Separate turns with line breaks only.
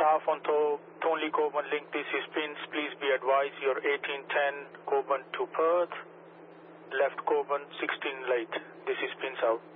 staff on Thornley Coburn link, this is Pins. Please be advised your 1810 Coburn to Perth, left Coburn 16 late. This is Pins out.